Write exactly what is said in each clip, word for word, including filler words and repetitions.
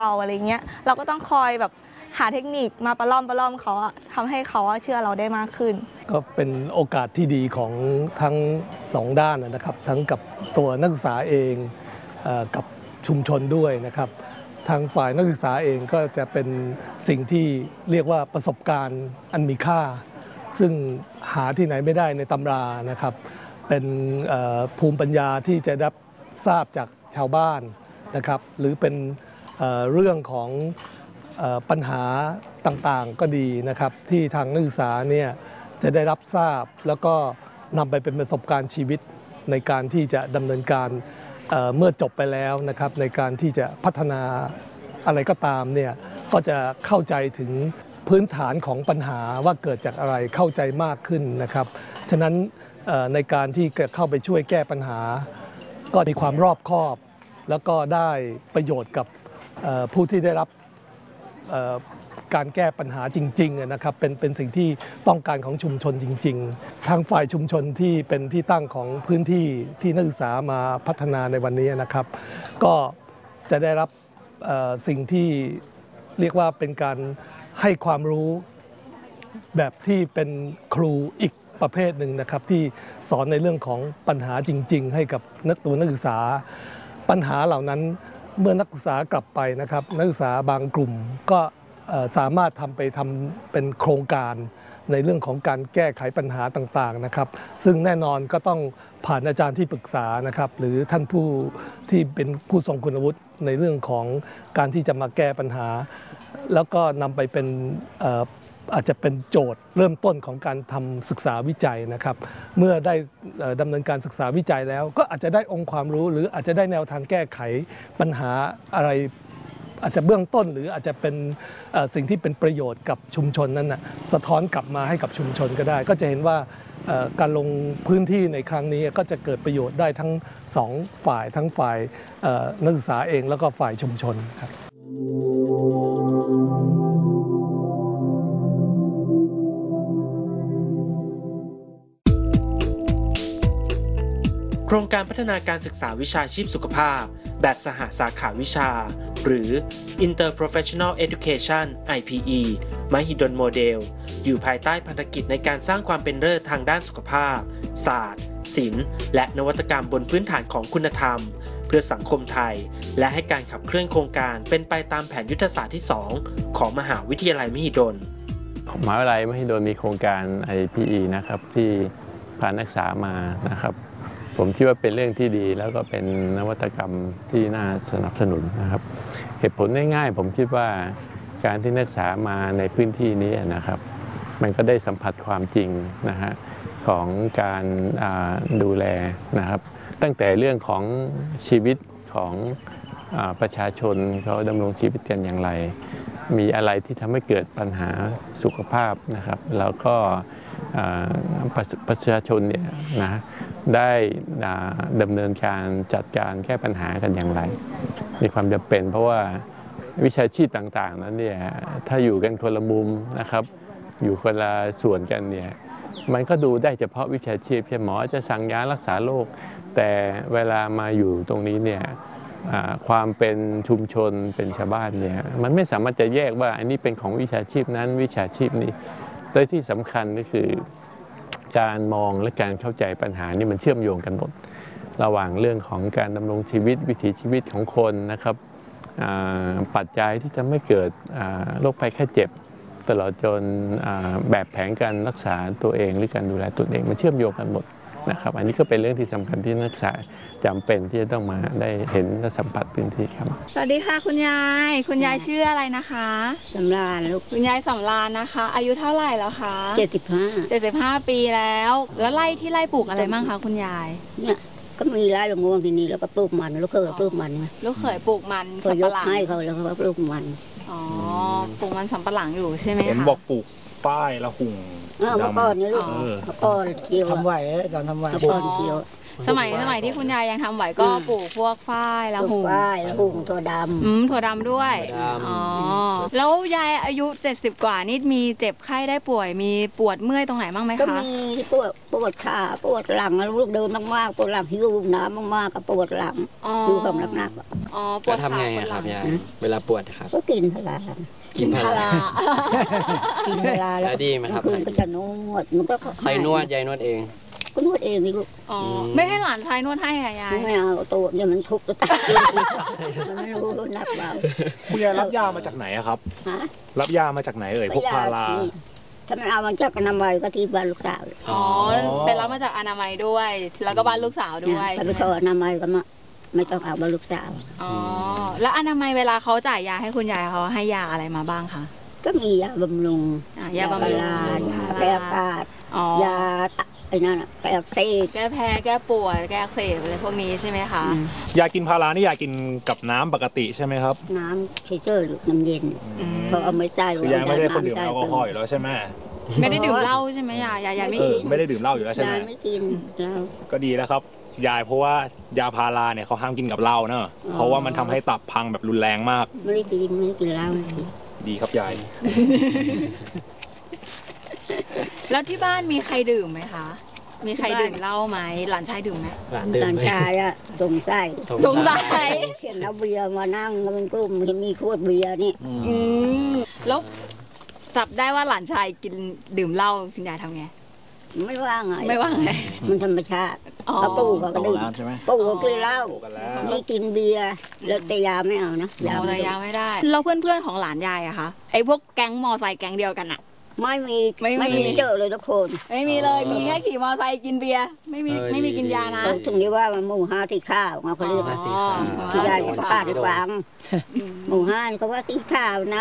เราอะไรเงี้ยเราก็ต้องคอยแบบหาเทคนิคมาประล่อมประล่อมเขาอะทำให้เขาเชื่อเราได้มากขึ้นก็เป็นโอกาสที่ดีของทั้งสองด้านนะครับทั้งกับตัวนักศึกษาเองกับชุมชนด้วยนะครับทางฝ่ายนักศึกษาเองก็จะเป็นสิ่งที่เรียกว่าประสบการณ์อันมีค่าซึ่งหาที่ไหนไม่ได้ในตำรานะครับเป็นภูมิปัญญาที่จะได้ทราบจากชาวบ้านนะครับหรือเป็นเรื่องของปัญหาต่างๆก็ดีนะครับที่ทางนักศึกษาเนี่ยจะได้รับทราบแล้วก็นำไปเป็นประสบการณ์ชีวิตในการที่จะดำเนินการเมื่อจบไปแล้วนะครับในการที่จะพัฒนาอะไรก็ตามเนี่ยก็จะเข้าใจถึงพื้นฐานของปัญหาว่าเกิดจากอะไรเข้าใจมากขึ้นนะครับฉะนั้นในการที่จะเข้าไปช่วยแก้ปัญหาก็มีความรอบคอบแล้วก็ได้ประโยชน์กับผู้ที่ได้รับการแก้ปัญหาจริงๆนะครับเป็นเป็นสิ่งที่ต้องการของชุมชนจริงๆทางฝ่ายชุมชนที่เป็นที่ตั้งของพื้นที่ที่นักศึกษามาพัฒนาในวันนี้นะครับก็จะได้รับสิ่งที่เรียกว่าเป็นการให้ความรู้แบบที่เป็นครูอีกประเภทหนึ่งนะครับที่สอนในเรื่องของปัญหาจริงๆให้กับนักตัวนักศึกษาปัญหาเหล่านั้นเมื่อนักศึกษากลับไปนะครับนักศึกษาบางกลุ่มก็สามารถทำไปทำเป็นโครงการในเรื่องของการแก้ไขปัญหาต่างๆนะครับซึ่งแน่นอนก็ต้องผ่านอาจารย์ที่ปรึกษานะครับหรือท่านผู้ที่เป็นผู้ทรงคุณวุฒิในเรื่องของการที่จะมาแก้ปัญหาแล้วก็นำไปเป็นอาจจะเป็นโจทย์เริ่มต้นของการทำศึกษาวิจัยนะครับเมื่อได้ดำเนินการศึกษาวิจัยแล้วก็อาจจะได้องค์ความรู้หรืออาจจะได้แนวทางแก้ไขปัญหาอะไรอาจจะเบื้องต้นหรืออาจจะเป็นสิ่งที่เป็นประโยชน์กับชุมชนนั้นนะสะท้อนกลับมาให้กับชุมชนก็ได้ก็จะเห็นว่าการลงพื้นที่ในครั้งนี้ก็จะเกิดประโยชน์ได้ทั้งสองฝ่ายทั้งฝ่ายนักศึกษาเองแล้วก็ฝ่ายชุมชนครับโครงการพัฒนาการศึกษาวิชาชีพสุขภาพแบบสหสาขาวิชาหรือ Interprofessional Education ไอ พี อี มหิดลโมเดลอยู่ภายใต้พันธกิจในการสร้างความเป็นเลิศทางด้านสุขภาพศาสตร์ศิลป์และนวัตกรรมบนพื้นฐานของคุณธรรมเพื่อสังคมไทยและให้การขับเคลื่อนโครงการเป็นไปตามแผนยุทธศาสตร์ที่สองของมหาวิทยาลัยมหิดลมหาวิทยาลัยมหิดลมีโครงการ ไอ พี อี นะครับที่พานักศึกษามานะครับผมคิดว่าเป็นเรื่องที่ดีแล้วก็เป็นนวัตกรรมที่น่าสนับสนุนนะครับเหตุผลง่ายๆผมคิดว่าการที่นักศึกษามาในพื้นที่นี้นะครับมันก็ได้สัมผัสความจริงนะฮะของการดูแลนะครับตั้งแต่เรื่องของชีวิตของประชาชนเขาดำรงชีวิตกันอย่างไรมีอะไรที่ทำให้เกิดปัญหาสุขภาพนะครับแล้วก็ประชาชนเนี่ยนะได้ดำเนินการจัดการแก้ปัญหากันอย่างไรมีความจำเป็นเพราะว่าวิชาชีพต่างๆนั้นเนี่ยถ้าอยู่กันคนละมุมนะครับอยู่คนละส่วนกันเนี่ยมันก็ดูได้เฉพาะวิชาชีพใช่หมอจะสั่งยารักษาโรคแต่เวลามาอยู่ตรงนี้เนี่ยความเป็นชุมชนเป็นชาวบ้านเนี่ยมันไม่สามารถจะแยกว่าอันนี้เป็นของวิชาชีพนั้นวิชาชีพนี้โดยที่สำคัญก็คือการมองและการเข้าใจปัญหานี่มันเชื่อมโยงกันหมดระหว่างเรื่องของการดำรงชีวิตวิถีชีวิตของคนนะครับปัจจัยที่ทำให้เกิดโรคภัยไข้เจ็บตลอดจนแบบแผนการรักษาตัวเองหรือการดูแลตัวเองมันเชื่อมโยงกันหมดนะครับอันนี้ก็เป็นเรื่องที่สำคัญที่นักศึกษาจำเป็นที่จะต้องมาได้เห็นและสัมผัสพื้นที่ครับสวัสดีค่ะคุณยายคุณยายชื่ออะไรนะคะสำราญลูกคุณยายสำราญนะคะอายุเท่าไหร่แล้วคะเจ็ดสิบห้าเจ็ดสิบห้าปีแล้วแล้วไร่ที่ไร่ปลูกอะไรบ้างคะคุณยายเนี่ยก็มีไร่ละงวงที่นี่แล้วก็ปลูกมันลูกเคยปลูกมันลูกเคยปลูกมันสับปะหลังให้เขาแล้วก็ปลูกมันอ๋อปลูกมันสำปะหลังอยู่ใช่ไหมคะเห็นบอกปลูกป้ายละหุ่งเมื่อก่อนนี่ลูกเมื่อก่อนเกี่ยวทำไหวตอนทำไหวเมื่อก่อนเกี่ยวสมัยสมัยที่คุณยายยังทำไหวก็ปลูกพวกฝ้ายละลูหุกงฝ้ายแล้วหุงถั่วดำอืมถั่วดำด้วยถั่วดำอ๋อแล้วยายอายุเจ็ดสิบกว่านี่มีเจ็บไข้ได้ป่วยมีปวดเมื่อยตรงไหนบ้างไหมก็คะมีปวดปวดขาปวดหลังลูกเดินมากๆปวดหลังหิวน้ำมากๆกับปวดหลังอ๋อดูความหนักๆอะอ๋อปก็วดขาทำไงปวอะดหคลัรับงยายเวลาปวดครับก็กินพารากินพารากินพาราแล้วดีไหมครับคืนก็จะนวดมันก็ใครนวดยายนวดเองก็นวดเองนี่ลูกอ๋อไม่ให้หลานชายนวดให้อะยายไม่เอาตัวเนี่ยมันทุกข์จะตายมันไม่รู้หนักเบาคุณยายรับยามาจากไหนอะครับฮะรับยามาจากไหนเอ่ยพวกพารานี่ถ้ามันเอามันจากอนามัยก็ที่บ้านลูกสาวอ๋อเป็นรับมาจากอนามัยด้วย แล้วก็บ้านลูกสาวด้วยถ้าใช่ไปไหมขออนามัยก็มาไม่ต้องเอาบ้านลูกสาวอ๋อแล้วอนามัยเวลาเขาจ่ายยาให้คุณยายเขาให้ยาอะไรมาบ้างคะก็มียาบำรุงอ่ะยาบำรุงยาพาราแก้อากาศอ๋อยาไอ้นั่นอะแก้อักเสบแก้แพ้แก้ปวดแก้อักเสบอะไรพวกนี้ใช่ไหมคะอืมยากินพารานี่ยากินกับน้ำปกติใช่ไหมครับน้ำเฉยๆหรือน้ำเย็นอืมเพราะเอาไม่ใส่คือยายไม่ได้คนดื่มแอลกอฮอล์อยู่แล้วใช่ไหมไม่ได้ดื่มเหล้าใช่ไหมยายยายยายไม่เออดื่มไม่ได้ดื่มเหล้าอยู่แล้วใช่ไหมยายไม่กินเหล้าก็ดีแล้วครับยายเพราะว่ายาพาราเนี่ยเขาห้ามกินกับเหล้าเนอะเพราะว่ามันทำให้ตับพังแบบรุนแรงมากไม่ได้กินไม่ได้กินเหล้าไม่ได้กินดีครับยายแล้วที่บ้านมีใครดื่มไหมคะ มีใครดื่มเหล้าไหมหลานชายดื่มไหมหลานดื่หมลานไหมชายอะสงสัยสงสัยเขียนเอาเบียร์มานั่งกันเป็นกลุ่มเห็นมีขวดเบียร์นี่อืมอืมแล้วจับได้ว่าหลานชายกินดื่มเหล้าคุณยายทำไงไม่ว่าไงไม่ว่าไงมันธรรมชาติอ๋อเขาปู่เขาก็ดื่มปู่เขากินเหล้ากันแล้วนี่กินเบียร์แล้วแต่ยาไม่เอานะยาไม่แต่ยาไม่ได้แล้วเพื่อนๆของหลานยายอะคะไอ้พวกแก๊งมอไซค์แก๊งเดียวกันอะไม่มีไม่มีไม่มีเจอเลยทุกคนไม่มีเลยมีแค่ขี่มอไซค์กินเบียร์ไม่มีไม่มีกินยานะเขาถึงได้ว่ามันหมู่ห้าที่ข้าวเขาเรียกว่าอ๋อที่ได้ประกาศให้ฟังหมู่ห้านี่เขาว่าสีขาวนะ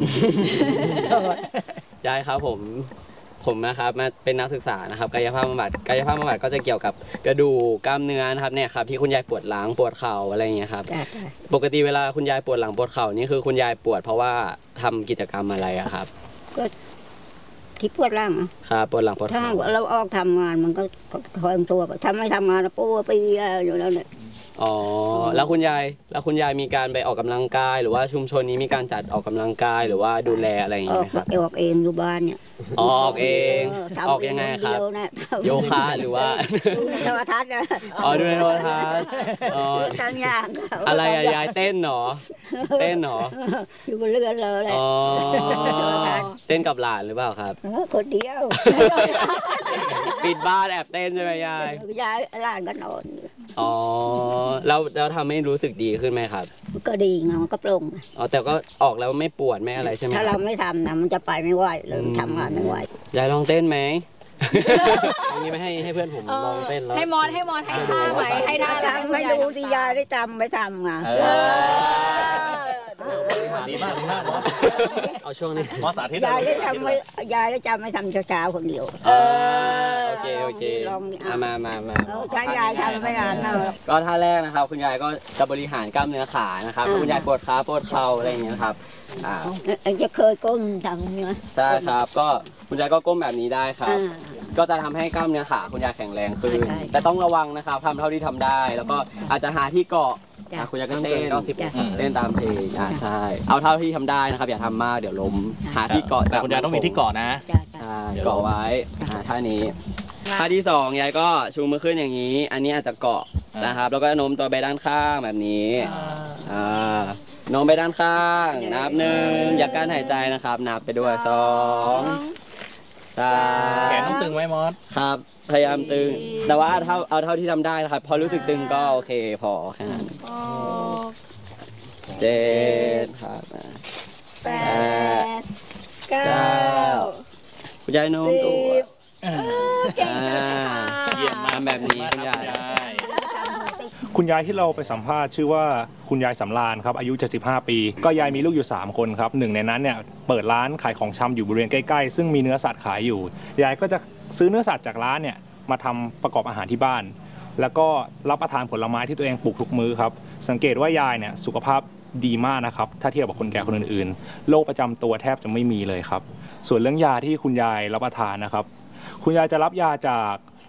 ยายครับผมผมนะครับมาเป็นนักศึกษานะครับกายภาพบำบัดกายภาพบำบัดก็จะเกี่ยวกับกระดูกกล้ามเนื้อนะครับเนี่ยครับที่คุณยายปวดหลังปวดเข่าอะไรอย่างเงี้ยครับจ้ะปกติเวลาคุณยายปวดหลังปวดเข่านี่คือคุณยายปวดเพราะว่าทำกิจกรรมอะไรอะครับก็ที่ปวดร่างอะครับปวดหลังปวดถ้าเข่าเราออกทำงานมันก็คอยตัวทำไม่ทำงานปูปีอยู่แล้วเนี่ยอ๋อแล้วคุณยายแล้วคุณยายมีการไปออกกำลังกาย หรือว่าชุมชนนี้มีการจัดออกกำลังกายหรือว่าดูแลอะไรอย่างอเงี้อย กไหมครับออกเองอยู่บ้านเนี่ยออกเองทำออกยังไงครับเดียวนะโยคะหรือว่าดูในโทรทัศน์นะอ๋อดูในโทรทัศน์อ๋อทั้งอย่างเขาอะไรอะยายเต้นเหรอเต้นเหรออยู่บนเรือนเลยแหละอ๋อเต้นกับหลานหรือเปล่าครับเออคนเดียวปิดบ้านแอบเต้นใช่ไหมยายยายหลานก็นอนอยู่อ๋อแล้วแล้วทำให้รู้สึกดีขึ้นไหมครับมันก็ดีไงมันก็โปร่งอ๋อแต่ก็ออกแล้วไม่ปวดไม่อะไรใช่ไหมถ้าคเรารับไม่ทำนะมันจะไปไม่ไหวเลยทำงานไม่ไหวยายลองเต้นไหม อันนี้ไม่ให้ให้เพื่อนผมลองเต้นแล้วให้มอสให้มอสให้ท่าไหมให้ท่าอะไรไม่ดูที่ยายได้จำไม่ทำไงดีมากดีมากเอาช่วงนี้มอสาธิตยายได้ทำไม่ยายได้จำไม่ทำเช้าๆคนเดียวเออโอเคโอเคลองดิอ่ะมามามาเออถ้ายายทำไม่นานนะก็ท่าแรกนะครับ คุณยายก็จะบริหารกล้ามเนื้อขานะครับอืมคุณยายปวดขาปวดเข่าอะไรอย่างเงี้ยครับอ่าเอ้ยจะเคยก้มทำเนื้อใช่ครับก็คุณยายก็ก้มแบบนี้ได้ครับอ่าก็จะทำให้กล้ามเนื้อขาคุณยายแข็งแรงขึ้นใช่แต่ต้องระวังนะครับทำเท่าที่ทำได้ แล้วก็อาจจะหาที่เกาะจ้ะอ่ะคุณยายก็เต้นจ้ะเต้นตามเพลงอ่าใช่ เอาเท่าที่ทำได้นะครับ อย่าทำมากเดี๋ยวล้มหาที่เกาะแต่คุณยายต้องมีที่เกาะนะจ้ะจ้ะใช่เกาะไว้อ่าท่านี้ท่าที่สองยายก็ชูมือขึ้นอย่างนี้ อันนี้อาจจะเกาะนะครับ แล้วก็โน้มตัวไปด้านข้างแบบนี้อ่าโน้มไปด้านข้าง นับหนึ่งอย่ากั้นหายใจนะครับ นับไปด้วยสองสามแขนต้องตึงไว้มอสครับพยายามตึง แต่ว่าเอาเท่าเอาเท่าที่ทำได้นะครับ พอรู้สึกตึงก็โอเคพอแค่นั้นเจ็ดครับแปดเก้าเก้าคุณยายโน้มตัวเก่งจังเลยค่ะเยี่ยมมากทำแบบนี้คุณยายคุณยายที่เราไปสัมภาษณ์ชื่อว่าคุณยายสำราญครับอายุเจ็ดสิบห้าปี ก็ยายมีลูกอยู่สามคนครับหนึ่งในนั้นเนี่ยเปิดร้านขายของชำอยู่บริเวณใกล้ๆซึ่งมีเนื้อสัตว์ขายอยู่ยายก็จะซื้อเนื้อสัตว์จากร้านเนี่ยมาทำประกอบอาหารที่บ้าน แล้วก็รับประทานผลไม้ที่ตัวเองปลูกทุกมื้อครับสังเกตว่ายายเนี่ยสุขภาพดีมากนะครับถ้าเทียบกับคนแก่คนอื่นๆโรคประจำตัวแทบจะไม่มีเลยครับส่วนเรื่องยาที่คุณยายรับประทานนะครับคุณยายจะรับยาจาก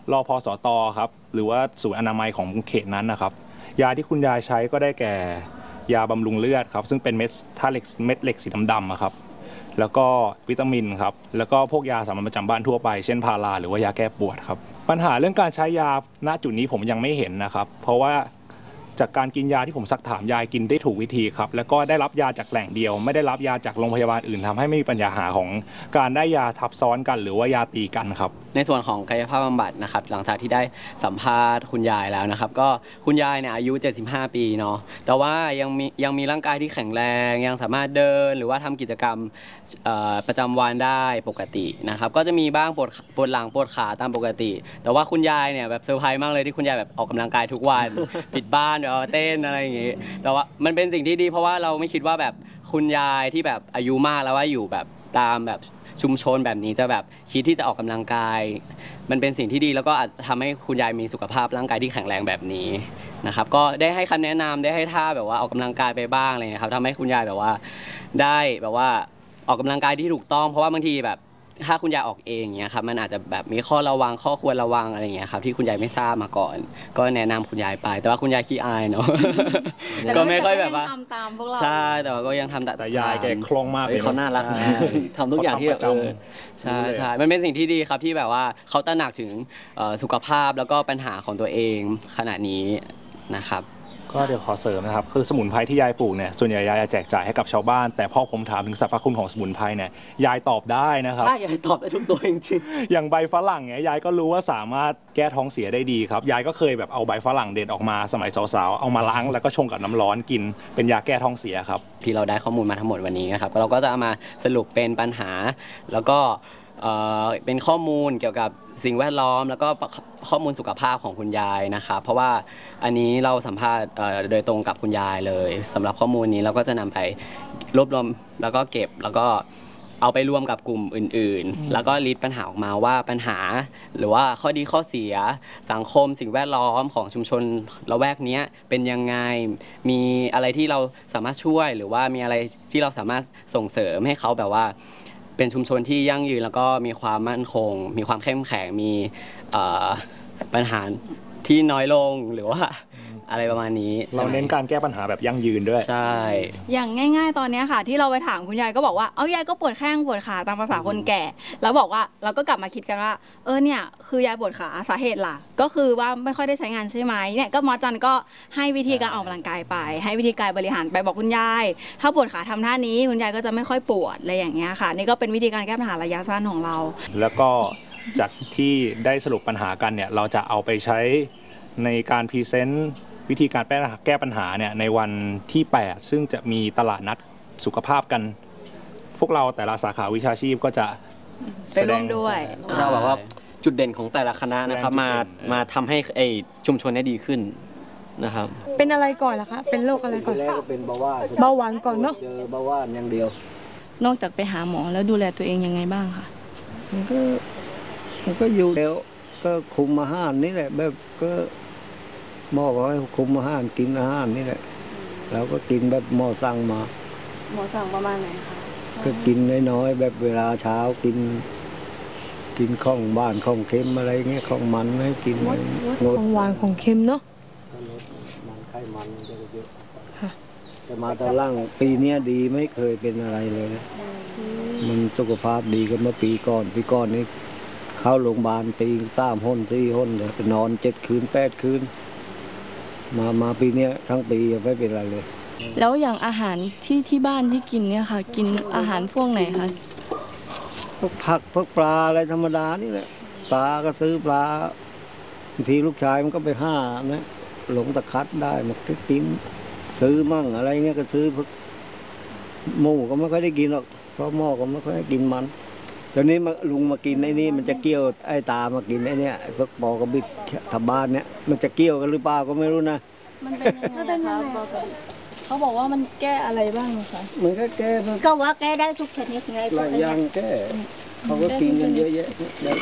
รพสตครับหรือว่าศูนย์อนามัยของเขตนั้นนะครับยาที่คุณยายใช้ก็ได้แก่ยาบำรุงเลือดครับซึ่งเป็นเม็ดธาตุเหล็กเม็ดเหล็กสีดำๆครับแล้วก็วิตามินครับแล้วก็พวกยาสามัญประจำบ้านทั่วไปเช่นพาราหรือว่ายาแก้ปวดครับปัญหาเรื่องการใช้ยาณจุดนี้ผมยังไม่เห็นนะครับเพราะว่าจากการกินยาที่ผมซักถามยายกินได้ถูกวิธีครับแล้วก็ได้รับยาจากแหล่งเดียวไม่ได้รับยาจากโรงพยาบาลอื่นทำให้ไม่มีปัญหาของการได้ยาทับซ้อนกันหรือว่ายาตีกันครับในส่วนของกายภาพบำบัดนะครับหลังจากที่ได้สัมภาษณ์คุณยายแล้วนะครับก็คุณยายเนี่ยอายุเจ็ดสิบห้าปีเนาะแต่ว่ายังมียังมีร่างกายที่แข็งแรงยังสามารถเดินหรือว่าทำกิจกรรมประจำวันได้ปกตินะครับก็จะมีบ้างปวดปวดหลังปวดขาตามปกติแต่ว่าคุณยายเนี่ยแบบเซอร์ไพรส์มากเลยที่คุณยายแบบออกกำลังกายทุกวัน ปิดบ้านแบบเต้นอะไรอย่างงี้แต่ว่ามันเป็นสิ่งที่ดีเพราะว่าเราไม่คิดว่าแบบคุณยายที่แบบอายุมากแล้วว่าอยู่แบบตามแบบชุมชนแบบนี้จะแบบคิดที่จะออกกำลังกายมันเป็นสิ่งที่ดีแล้วก็อาจทำให้คุณยายมีสุขภาพร่างกายที่แข็งแรงแบบนี้นะครับก็ได้ให้คำแนะนำได้ให้ท่าแบบว่าออกกำลังกายไปบ้างอะไรเงี้ยครับทำให้คุณยายแบบว่าได้แบบว่าออกกำลังกายที่ถูกต้องเพราะว่าบางทีแบบถ้าคุณยายออกเองเงี้ยครับมันอาจจะแบบมีข้อระวังข้อควรระวังอะไรเงี้ยครับที่คุณยายไม่ทราบมาก่อนก็แนะนำคุณยายไปแต่ว่าคุณยายขี้อายเนาะก็ไม่ค่อยแบบว่าทำตามพวกเราใช่แต่ว่าก็ยังทำแต่ยายแกคล่องมากเลยเขาน่ารักทำทุกอย่างที่เออใช่ใช่มันเป็นสิ่งที่ดีครับที่แบบว่าเขาตระหนักถึงสุขภาพแล้วก็ปัญหาของตัวเองขณะนี้นะครับก็เดี๋ยวขอเสริมนะครับคือสมุนไพรที่ยายปลูกเนี่ยส่วนใหญ่ยายจะแจกจ่ายให้กับชาวบ้านแต่พอผมถามถึงสรรพคุณของสมุนไพรเนี่ยยายตอบได้นะครับใช่ยายตอบได้ทุกตัวจริงๆอย่างใบฝรั่งเนี่ยยายก็รู้ว่าสามารถแก้ท้องเสียได้ดีครับยายก็เคยแบบเอาใบฝรั่งเด็ดออกมาสมัยสาวๆเอามาล้างแล้วก็ชงกับน้ำร้อนกินเป็นยาแก้ท้องเสียครับที่เราได้ข้อมูลมาทั้งหมดวันนี้นะครับเราก็จะเอามาสรุปเป็นปัญหาแล้วก็เป็นข้อมูลเกี่ยวกับสิ่งแวดล้อมแล้วก็ข้อมูลสุขภาพของคุณยายนะครับเพราะว่าอันนี้เราสัมภาษณ์โดยตรงกับคุณยายเลยสำหรับข้อมูลนี้เราก็จะนำไปรวบรวมแล้วก็เก็บแล้วก็เอาไปรวมกับกลุ่มอื่นๆแล้วก็ลิสต์ปัญหาออกมาว่าปัญหาหรือว่าข้อดีข้อเสียสังคมสิ่งแวดล้อมของชุมชนละแวกนี้เป็นยังไงมีอะไรที่เราสามารถช่วยหรือว่ามีอะไรที่เราสามารถส่งเสริมให้เขาแบบว่าเป็นชุมชนที่ยั่งยืนแล้วก็มีความมั่นคงมีความเข้มแข็งมีปัญหาที่น้อยลงหรือว่าอะไรประมาณนี้เราเน้นการแก้ปัญหาแบบยั่งยืนด้วยใช่อย่างง่ายๆตอนนี้ค่ะที่เราไปถามคุณยายก็บอกว่าเอายายก็ปวดแข้งปวดขาตามภาษาคนแก่แล้วบอกว่าเราก็กลับมาคิดกันว่าเออเนี่ยคือยายปวดขาสาเหตุล่ะก็คือว่าไม่ค่อยได้ใช้งานใช่ไหมเนี่ยก็หมอจันก็ให้วิธีการออกกำลังกายไปให้วิธีการบริหารไปบอกคุณยายถ้าปวดขาทำท่านี้คุณยายก็จะไม่ค่อยปวดอะไรอย่างเงี้ยค่ะนี่ก็เป็นวิธีการแก้ปัญหาระยะสั้นของเราแล้วก็จากที่ได้สรุปปัญหากันเนี่ยเราจะเอาไปใช้ในการพรีเซนต์วิธีการแก้ปัญหาเนี่ยในวันที่แปดซึ่งจะมีตลาดนัดสุขภาพกันพวกเราแต่ละสาขาวิชาชีพก็จะแสดงด้วยเราแบบว่าจุดเด่นของแต่ละคณะนะครับมามาทำให้ไอชุมชนนี้ดีขึ้นนะครับเป็นอะไรก่อนล่ะคะเป็นโรคอะไรก่อนแรกก็เป็นเบาหวานเบาหวานก่อนเนาะเจอเบาหวานอย่างเดียวนอกจากไปหาหมอแล้วดูแลตัวเองยังไงบ้างคะมันก็มันก็อยู่แล้วก็คุมอาหารนี่แหละแบบก็หมอบอกให้คุมอาหารกินอาหารนี่แหละแล้วก็กินแบบหมอสั่งมาหมอสั่งประมาณไหนคะก็กินน้อยๆแบบเวลาเช้ากินกินข้องบ้านข้องเค็มอะไรเงี้ยข้องมันไม่กินของหวานของเค็มเนาะมันไขมันเยอะๆแต่มาตอนล่างปีนี้ดีไม่เคยเป็นอะไรเลยนะมันสุขภาพดีกันเมื่อปีก่อนปีก่อนนี้เข้าโรงพยาบาลตีสามห้นสี่ห้นเลยไปนอนเจ็ดคืนแปดคืนมามาปีนี้ทั้งปียังไม่เป็นอะไรเลยแล้วอย่างอาหารที่ที่บ้านที่กินเนี่ยค่ะกินอาหารพวกไหนคะพวกผักพวกปลาอะไรธรรมดานี่แหละปลาก็ซื้อปลาบางทีลูกชายมันก็ไปห้านะหลงตะคัดได้มันก็กินซื้อมั่งอะไรเงี้ยก็ซื้อพวกหมูก็ไม่ค่อยได้กินหรอกเพราะหม้อก็ไม่ค่อยได้กินมันตอนนี้มาลุงมากินไอ้นี่มันจะเกี่ยวไอ้ตามากินไอ้นี่พวกปอกระบิดทำบ้านเนี่ยมันจะเกี่ยวกันหรือเปล่าก็ไม่รู้นะมันเป็นยังไงครับเขาบอกว่ามันแก้อะไรบ้างคะมันก็แก้ก็ว่าแก้ได้ทุกชนิดไงหลายอย่างแก้เขาก็กินกันเยอะแยะ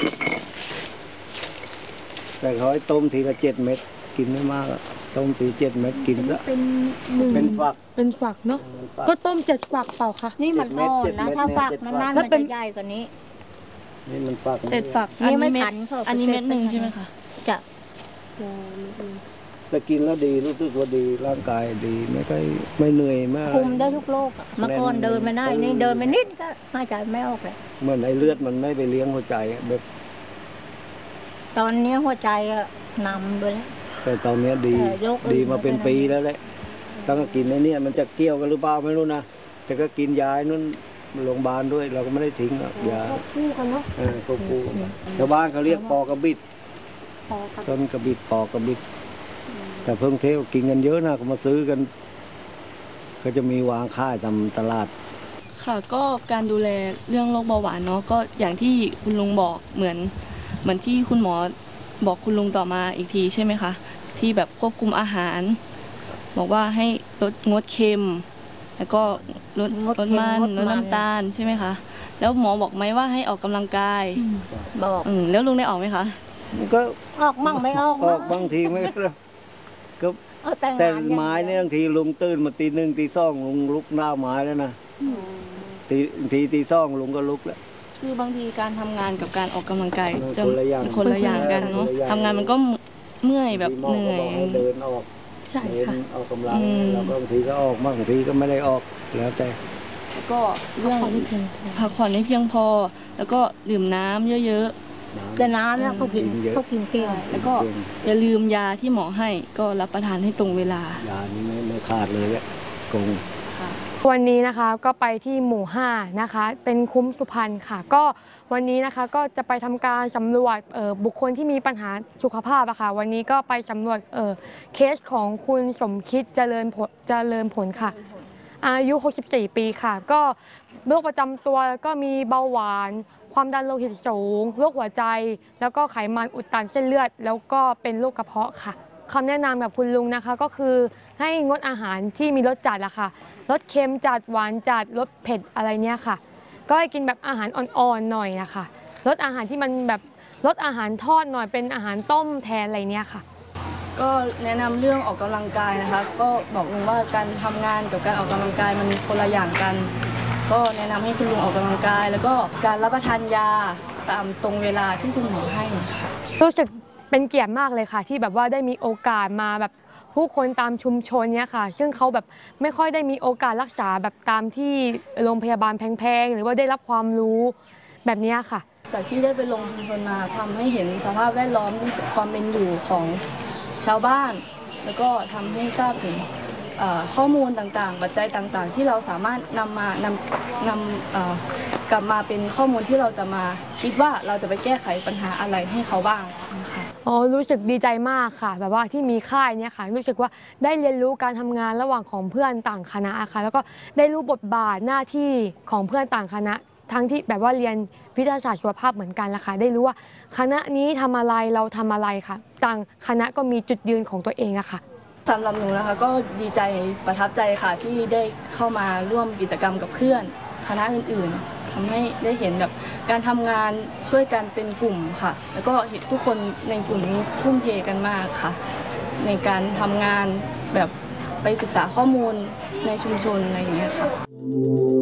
แต่เขาให้ต้มทีละเจ็ดเม็ดกินไม่มากต้มทีเจ็ดเม็ดกินละเป็นหนึ่งเป็นฝักเป็นฝักเนาะก็ต้มเจ็ดฝักเปล่าคะนี่มันอ่อนนะถ้าฝักมันนั่นมันจะใหญ่กว่านี้นี่มันฝักเจ็ดฝัก อันนี้เม็ดอันนี้เม็ดหนึ่งใช่ไหมคะจะแต่กินแล้วดีรู้สึกว่าดีร่างกายดีไม่ค่อยไม่เหนื่อยมากคุมได้ทุกโรคอะเมื่อก่อนเดินไม่ได้นี่เดินไปนิดก็หายใจไม่ออกเลยเหมือนไอ้เลือดมันไม่ไปเลี้ยงหัวใจอะแบบตอนนี้หัวใจอะนำไปแล้วแต่ตอนเนี้ยดีแต่โรคอื่นดีมาเป็นปีแล้วแหละตั้งแต่กินไอ้เนี่ยมันจะเกี่ยวกันหรือเปล่าไม่รู้นะแต่ก็กินยาไอ้นู่นโรงพยาบาลด้วยเราก็ไม่ได้ทิ้งหรอกยาคู่กันเนาะเออควบคู่ชาวบ้านเขาเรียกปอกระบิดพอกันต้นกระบิดปอกระบิด แต่เพิ่งเทวกินกันเยอะนะก็มาซื้อกัน ก็จะมีวางค่ายตามตลาดค่ะก็การดูแลเรื่องโรคเบาหวานเนาะก็อย่างที่คุณลุงบอกเหมือนเหมือนที่คุณหมอบอกคุณลุงต่อมาอีกทีใช่ไหมคะที่แบบควบคุมอาหาร บอกว่าให้ลดงดเค็ม แล้วก็ลดลดมันลดน้ำตาลใช่ไหมคะแล้วหมอบอกไหมว่าให้ออกกำลังกายบอกอืมแล้วลุงได้ออกไหมคะก็ออกมั่งไม่ออกออกบางทีไม่ก็เอาแต่งแต่งานอย่างไม้เนี่ยบางทีลุงตื่นมาตีหนึ่งตีสองลุงลุกหน้าไม้แล้วนะตีทีตีสองลุงก็ลุกแล้วคือบางทีการทำงานกับการออกกำลังกายมันจะคนละอย่างคนละอย่างกันเนาะคนละอย่างทำงานมันก็เมื่อยแบบบางเหทีหมนื่อยก็บกให้เดินออกใช่เดินค่ะออกกำลังอืมแล้วก็บางทีก็ออกบ้างบางทีก็ไม่ได้ออกแล้วแต่แล้วก็เรื่องพักผ่อนให้เพียงพอ แล้วก็ดื่มน้ำเยอะแต่น้ำเนี่ยเขากินเยอะเขากินเก่งๆ แล้วก็อย่าลืมยาที่หมอให้ก็รับประทานให้ตรงเวลายานี้ไม่ไม่ขาดเลยแหละกงวันนี้นะคะก็ไปที่หมู่ห้านะคะเป็นคุ้มสุพรรณค่ะก็วันนี้นะคะก็จะไปทำการสำรวจเอ่อบุคคลที่มีปัญหาสุขภาพอะค่ะวันนี้ก็ไปสำรวจเอ่อเคสของคุณสมคิดเจริญผลเจริญผลค่ะอายุหกสิบสี่ปีค่ะก็โรคประจำตัวก็มีเบาหวานความดันโลหิตสูงโรคหัวใจแล้วก็ไขมันอุดตันเส้นเลือดแล้วก็เป็นโรคกระเพาะค่ะคำแนะนำกับคุณลุงนะคะก็คือให้งดอาหารที่มีรสจัดอะค่ะรสเค็มจัดหวานจัดรสเผ็ดอะไรเนี้ยค่ะก็ให้กินแบบอาหารอ่อนๆหน่อยอะค่ะลดอาหารที่มันแบบลดอาหารทอดหน่อยเป็นอาหารต้มแทนอะไรเนี้ยค่ะก็แนะนำเรื่องออกกำลังกายนะคะก็บอกลุงว่าการทำงานกับการออกกำลังกายมันคนละอย่างกัน ก็แนะนำให้คุณลุงออกกำลังกาย แล้วก็การรับประทานยาตามตรงเวลาที่คุณหมอให้ค่ะรู้สึกเป็นเกียรติมากเลยค่ะที่แบบว่าได้มีโอกาสมาแบบผู้คนตามชุมชนเนี้ยค่ะซึ่งเขาแบบไม่ค่อยได้มีโอกาสรักษาแบบตามที่โรงพยาบาลแพงๆหรือว่าได้รับความรู้แบบเนี้ยค่ะจากที่ได้ไปลงชุมชนมาทำให้เห็นสภาพแวดล้อมที่ความเป็นอยู่ของชาวบ้าน แล้วก็ทำให้ทราบถึงเอ่อข้อมูลต่างๆปัจจัยต่างๆ ที่เราสามารถนำมานำนำเอ่อกลับมาเป็นข้อมูลที่เราจะมาคิดว่าเราจะไปแก้ไขปัญหาอะไรให้เขาบ้างนะคะอ๋อรู้สึกดีใจมากค่ะแบบว่าที่มีค่ายเนี่ยค่ะรู้สึกว่าได้เรียนรู้การทำงานระหว่างของเพื่อนต่างคณะค่ะแล้วก็ได้รู้บทบาทหน้าที่ของเพื่อนต่างคณะทั้งที่แบบว่าเรียนวิทยาศาสตร์ชีวภาพเหมือนกันละค่ะได้รู้ว่าคณะนี้ทำอะไรเราทำอะไรค่ะต่างคณะก็มีจุดยืนของตัวเองอะค่ะสำหรับหนูนะคะก็ดีใจประทับใจค่ะที่ได้เข้ามาร่วมกิจกรรมกับเพื่อนคณะอื่นๆทำให้ได้เห็นแบบการทำงานช่วยกันเป็นกลุ่มค่ะ แล้วก็เห็นทุกคนในกลุ่มนี้ทุ่มเทกันมากค่ะ ในการทำงานแบบไปศึกษาข้อมูลในชุมชนอะไรอย่างเงี้ยค่ะ